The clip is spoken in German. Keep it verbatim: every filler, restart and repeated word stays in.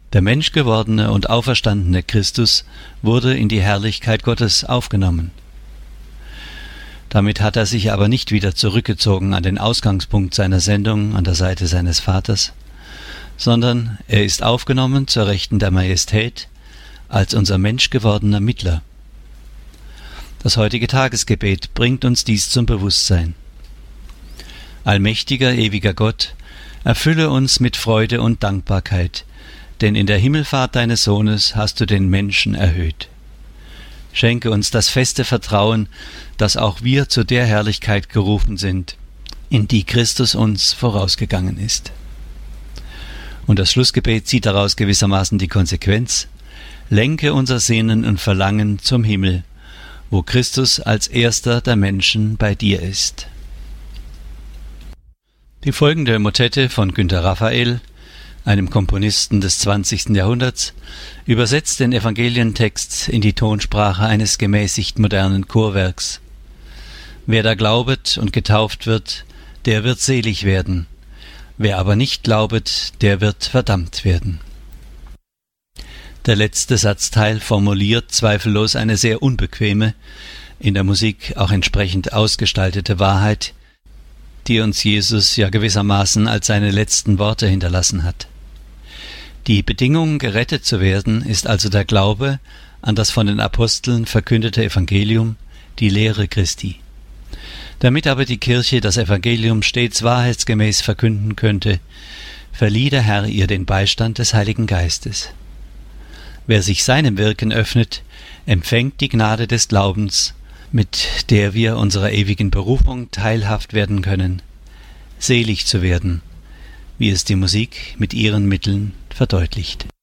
Der menschgewordene und auferstandene Christus wurde in die Herrlichkeit Gottes aufgenommen. Damit hat er sich aber nicht wieder zurückgezogen an den Ausgangspunkt seiner Sendung an der Seite seines Vaters, sondern er ist aufgenommen zur Rechten der Majestät als unser menschgewordener Mittler. Das heutige Tagesgebet bringt uns dies zum Bewusstsein. Allmächtiger, ewiger Gott, erfülle uns mit Freude und Dankbarkeit, denn in der Himmelfahrt deines Sohnes hast du den Menschen erhöht. Schenke uns das feste Vertrauen, dass auch wir zu der Herrlichkeit gerufen sind, in die Christus uns vorausgegangen ist. Und das Schlussgebet zieht daraus gewissermaßen die Konsequenz: Lenke unser Sehnen und Verlangen zum Himmel, wo Christus als erster der Menschen bei dir ist. Die folgende Motette von Günter Raphael, einem Komponisten des zwanzigsten Jahrhunderts, übersetzt den Evangelientext in die Tonsprache eines gemäßigt modernen Chorwerks. Wer da glaubet und getauft wird, der wird selig werden. Wer aber nicht glaubet, der wird verdammt werden. Der letzte Satzteil formuliert zweifellos eine sehr unbequeme, in der Musik auch entsprechend ausgestaltete Wahrheit, die uns Jesus ja gewissermaßen als seine letzten Worte hinterlassen hat. Die Bedingung, gerettet zu werden, ist also der Glaube an das von den Aposteln verkündete Evangelium, die Lehre Christi. Damit aber die Kirche das Evangelium stets wahrheitsgemäß verkünden könnte, verlieh der Herr ihr den Beistand des Heiligen Geistes. Wer sich seinem Wirken öffnet, empfängt die Gnade des Glaubens, mit der wir unserer ewigen Berufung teilhaft werden können, selig zu werden, wie es die Musik mit ihren Mitteln verdeutlicht.